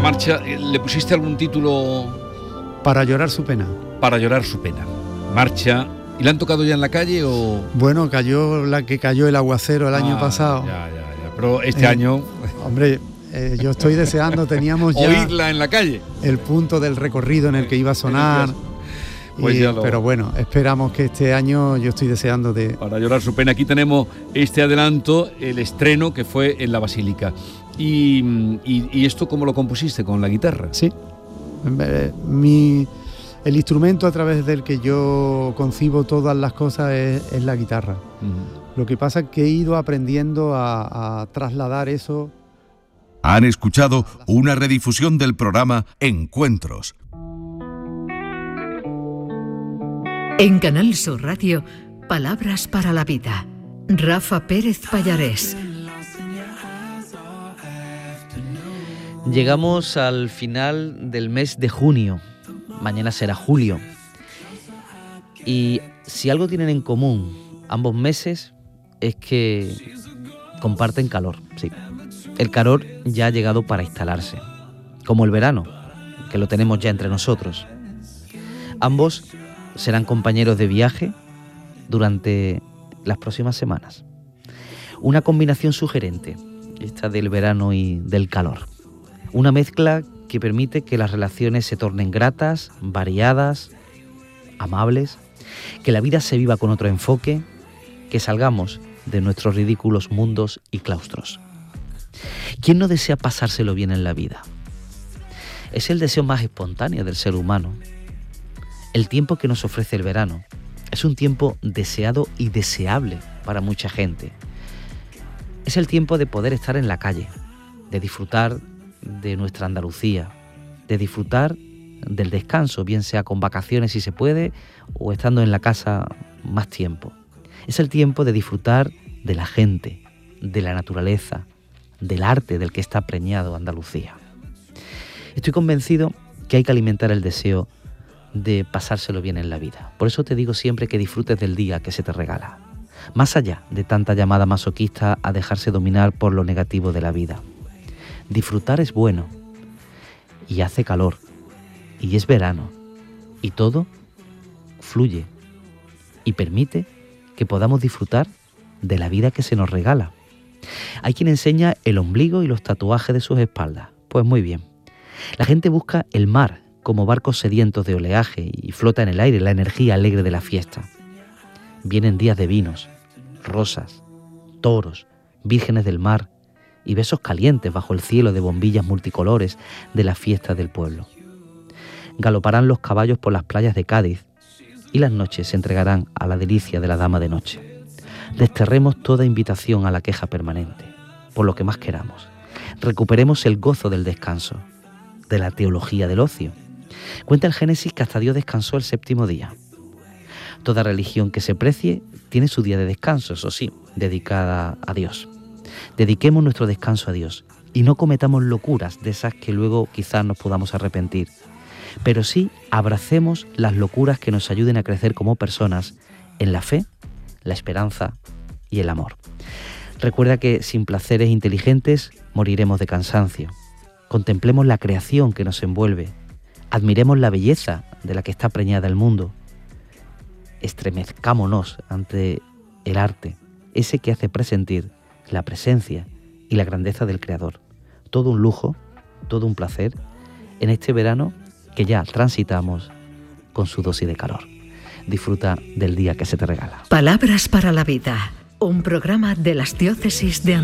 marcha, ¿le pusiste algún título? Para llorar su pena. Para llorar su pena. Marcha. ¿Y la han tocado ya en la calle o...? Bueno, cayó el aguacero el año pasado. Ya. Pero este año... Hombre, yo estoy deseando, teníamos ya... oírla en la calle. El punto del recorrido en el que iba a sonar. Pues pero bueno, esperamos que este año, yo estoy deseando de... Para llorar su pena. Aquí tenemos este adelanto, el estreno que fue en la Basílica. ¿Y esto cómo lo compusiste? ¿Con la guitarra? Sí. El instrumento a través del que yo concibo todas las cosas es la guitarra. Uh-huh. Lo que pasa es que he ido aprendiendo a trasladar eso. Han escuchado una redifusión del programa Encuentros. En Canal Sur Radio, Palabras para la Vida. Rafa Pérez Pallarés. Llegamos al final del mes de junio. Mañana será julio. Y si algo tienen en común ambos meses es que comparten calor. Sí. El calor ya ha llegado para instalarse. Como el verano, que lo tenemos ya entre nosotros. Ambos serán compañeros de viaje durante las próximas semanas. Una combinación sugerente, esta del verano y del calor. Una mezcla que permite que las relaciones se tornen gratas, variadas, amables, que la vida se viva con otro enfoque, que salgamos de nuestros ridículos mundos y claustros. ¿Quién no desea pasárselo bien en la vida? Es el deseo más espontáneo del ser humano. El tiempo que nos ofrece el verano es un tiempo deseado y deseable para mucha gente. Es el tiempo de poder estar en la calle, de disfrutar de nuestra Andalucía, de disfrutar del descanso, bien sea con vacaciones si se puede o estando en la casa más tiempo. Es el tiempo de disfrutar de la gente, de la naturaleza, del arte del que está preñado Andalucía. Estoy convencido que hay que alimentar el deseo de pasárselo bien en la vida. Por eso te digo siempre que disfrutes del día que se te regala, más allá de tanta llamada masoquista a dejarse dominar por lo negativo de la vida. Disfrutar es bueno, y hace calor, y es verano, y todo fluye, y permite que podamos disfrutar de la vida que se nos regala. Hay quien enseña el ombligo y los tatuajes de sus espaldas. Pues muy bien. La gente busca el mar como barcos sedientos de oleaje y flota en el aire la energía alegre de la fiesta. Vienen días de vinos, rosas, toros, vírgenes del mar y besos calientes bajo el cielo de bombillas multicolores de las fiestas del pueblo. Galoparán los caballos por las playas de Cádiz y las noches se entregarán a la delicia de la dama de noche. Desterremos toda invitación a la queja permanente, por lo que más queramos. Recuperemos el gozo del descanso, de la teología del ocio. Cuenta el Génesis que hasta Dios descansó el séptimo día. Toda religión que se precie tiene su día de descanso, eso sí, dedicada a Dios. Dediquemos nuestro descanso a Dios y no cometamos locuras de esas que luego quizás nos podamos arrepentir. Pero sí abracemos las locuras que nos ayuden a crecer como personas en la fe, la esperanza y el amor. Recuerda que sin placeres inteligentes moriremos de cansancio. Contemplemos la creación que nos envuelve. Admiremos la belleza de la que está preñada el mundo. Estremezcámonos ante el arte, ese que hace presentir la presencia y la grandeza del Creador. Todo un lujo, todo un placer en este verano que ya transitamos con su dosis de calor. Disfruta del día que se te regala. Palabras para la Vida, un programa de las diócesis de Andalucía.